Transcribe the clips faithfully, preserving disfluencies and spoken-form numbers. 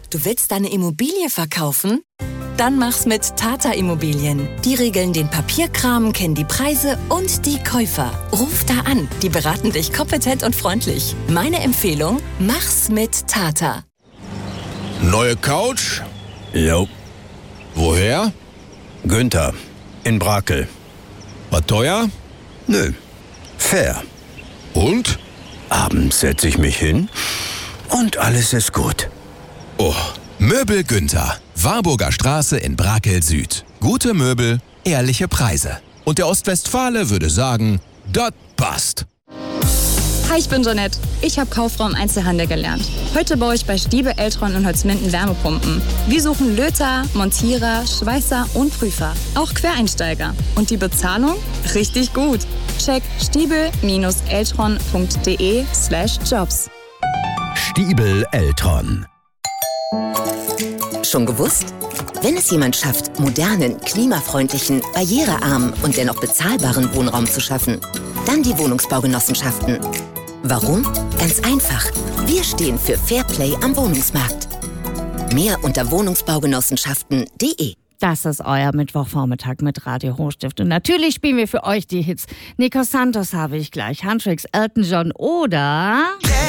Du willst deine Immobilie verkaufen? Dann mach's mit Tata Immobilien. Die regeln den Papierkram, kennen die Preise und die Käufer. Ruf da an, die beraten dich kompetent und freundlich. Meine Empfehlung, mach's mit Tata. Neue Couch? Jo. Woher? Günther. In Brakel. War teuer? Nö. Fair. Und? Abends setze ich mich hin und alles ist gut. Oh, Möbel Günther. Warburger Straße in Brakel Süd. Gute Möbel, ehrliche Preise. Und der Ostwestfale würde sagen, das passt. Hi, ich bin Jeanette. Ich habe Kauffrau im Einzelhandel gelernt. Heute baue ich bei Stiebel, Eltron und Holzminden Wärmepumpen. Wir suchen Löter, Montierer, Schweißer und Prüfer. Auch Quereinsteiger. Und die Bezahlung? Richtig gut. Check stiebel-eltron.de slash jobs. Stiebel Eltron. Schon gewusst? Wenn es jemand schafft, modernen, klimafreundlichen, barrierearmen und dennoch bezahlbaren Wohnraum zu schaffen, dann die Wohnungsbaugenossenschaften. Warum? Ganz einfach. Wir stehen für Fairplay am Wohnungsmarkt. Mehr unter wohnungsbaugenossenschaften punkt de. Das ist euer Mittwochvormittag mit Radio Hochstift. Und natürlich spielen wir für euch die Hits. Nico Santos habe ich gleich, Huntrix, Elton John oder...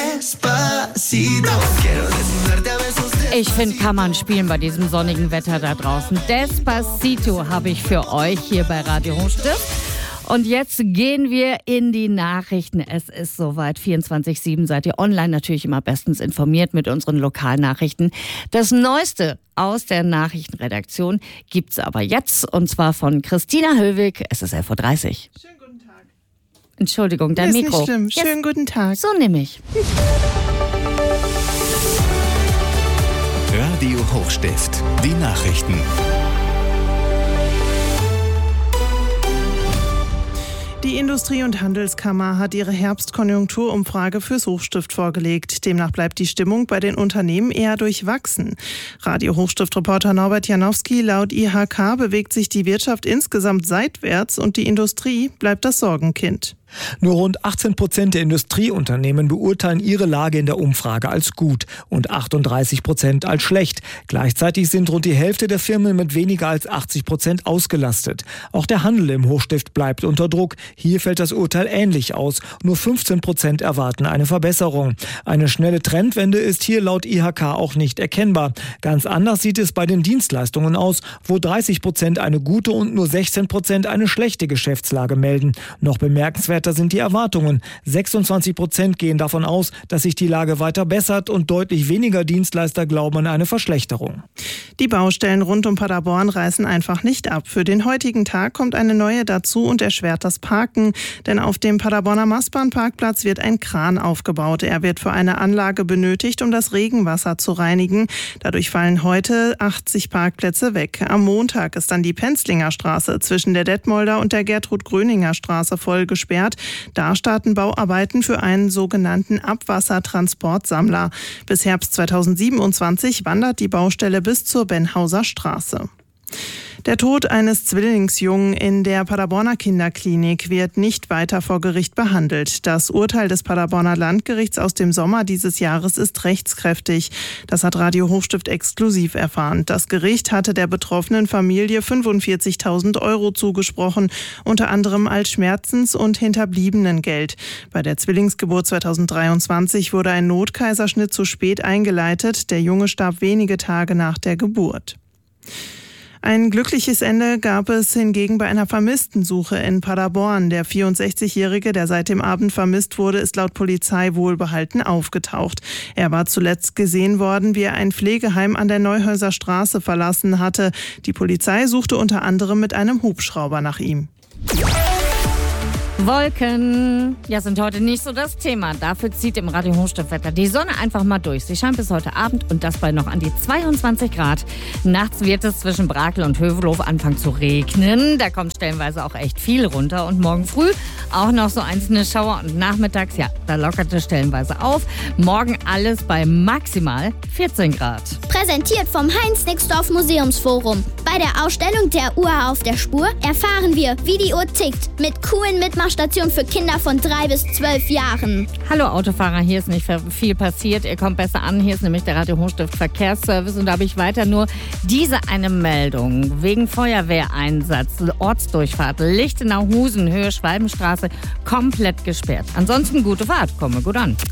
Ich finde, kann man spielen bei diesem sonnigen Wetter da draußen. Despacito habe ich für euch hier bei Radio Hochstift. Und jetzt gehen wir in die Nachrichten. Es ist soweit, vierundzwanzig sieben seid ihr online natürlich immer bestens informiert mit unseren Lokalnachrichten. Das Neueste aus der Nachrichtenredaktion gibt's aber jetzt, und zwar von Christina Höwig. Es ist elf Uhr dreißig. Schönen guten Tag. Entschuldigung, dein ist Mikro. Nicht schlimm. Yes. Schönen guten Tag. So nehme ich. Radio Hochstift, die Nachrichten. Die Industrie- und Handelskammer hat ihre Herbstkonjunkturumfrage fürs Hochstift vorgelegt. Demnach bleibt die Stimmung bei den Unternehmen eher durchwachsen. Radio Hochstift-Reporter Norbert Janowski: Laut I H K bewegt sich die Wirtschaft insgesamt seitwärts und die Industrie bleibt das Sorgenkind. Nur rund achtzehn Prozent der Industrieunternehmen beurteilen ihre Lage in der Umfrage als gut und achtunddreißig Prozent als schlecht. Gleichzeitig sind rund die Hälfte der Firmen mit weniger als achtzig Prozent ausgelastet. Auch der Handel im Hochstift bleibt unter Druck. Hier fällt das Urteil ähnlich aus. Nur fünfzehn Prozent erwarten eine Verbesserung. Eine schnelle Trendwende ist hier laut I H K auch nicht erkennbar. Ganz anders sieht es bei den Dienstleistungen aus, wo dreißig Prozent eine gute und nur sechzehn Prozent eine schlechte Geschäftslage melden. Noch bemerkenswert sind die Erwartungen. sechsundzwanzig Prozent gehen davon aus, dass sich die Lage weiter bessert, und deutlich weniger Dienstleister glauben an eine Verschlechterung. Die Baustellen rund um Paderborn reißen einfach nicht ab. Für den heutigen Tag kommt eine neue dazu und erschwert das Parken. Denn auf dem Paderborner Mastbahnparkplatz wird ein Kran aufgebaut. Er wird für eine Anlage benötigt, um das Regenwasser zu reinigen. Dadurch fallen heute achtzig Parkplätze weg. Am Montag ist dann die Penzlinger Straße zwischen der Detmolder und der Gertrud-Gröninger Straße voll gesperrt. Da starten Bauarbeiten für einen sogenannten Abwassertransportsammler. Bis Herbst zweitausendsiebenundzwanzig wandert die Baustelle bis zur Benhauser Straße. Der Tod eines Zwillingsjungen in der Paderborner Kinderklinik wird nicht weiter vor Gericht behandelt. Das Urteil des Paderborner Landgerichts aus dem Sommer dieses Jahres ist rechtskräftig. Das hat Radio Hochstift exklusiv erfahren. Das Gericht hatte der betroffenen Familie fünfundvierzigtausend Euro zugesprochen, unter anderem als Schmerzens- und Hinterbliebenengeld. Bei der Zwillingsgeburt zweitausenddreiundzwanzig wurde ein Notkaiserschnitt zu spät eingeleitet. Der Junge starb wenige Tage nach der Geburt. Ein glückliches Ende gab es hingegen bei einer Vermisstensuche in Paderborn. Der vierundsechzigjährige, der seit dem Abend vermisst wurde, ist laut Polizei wohlbehalten aufgetaucht. Er war zuletzt gesehen worden, wie er ein Pflegeheim an der Neuhäuser Straße verlassen hatte. Die Polizei suchte unter anderem mit einem Hubschrauber nach ihm. Wolken, ja, sind heute nicht so das Thema. Dafür zieht im Radio Hochstift-Wetter die Sonne einfach mal durch. Sie scheint bis heute Abend und das bei noch an die zweiundzwanzig Grad. Nachts wird es zwischen Brakel und Hövelhof anfangen zu regnen. Da kommt stellenweise auch echt viel runter. Und morgen früh auch noch so einzelne Schauer und nachmittags, ja, da lockert es stellenweise auf. Morgen alles bei maximal vierzehn Grad. Präsentiert vom Heinz-Nixdorf Museumsforum. Bei der Ausstellung der Uhr auf der Spur erfahren wir, wie die Uhr tickt. Mit coolen Mitmachspielen Infostation für Kinder von drei bis zwölf Jahren. Hallo Autofahrer, hier ist nicht viel passiert. Ihr kommt besser an. Hier ist nämlich der Radio Hochstift Verkehrsservice und da habe ich weiter nur diese eine Meldung. Wegen Feuerwehreinsatz, Ortsdurchfahrt, Lichtenau-Husen, Höhe Schwalbenstraße, komplett gesperrt. Ansonsten gute Fahrt, komme gut an.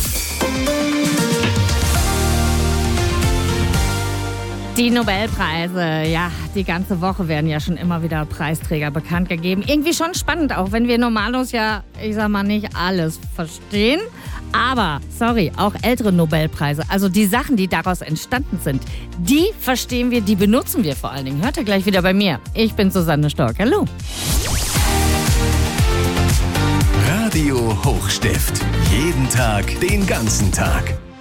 Die Nobelpreise, ja, die ganze Woche werden ja schon immer wieder Preisträger bekannt gegeben. Irgendwie schon spannend, auch wenn wir normalos ja, ich sag mal, nicht alles verstehen. Aber, sorry, auch ältere Nobelpreise, also die Sachen, die daraus entstanden sind, die verstehen wir, die benutzen wir vor allen Dingen. Hört ihr gleich wieder bei mir. Ich bin Susanne Stork. Hallo. Radio Hochstift. Jeden Tag, den ganzen Tag.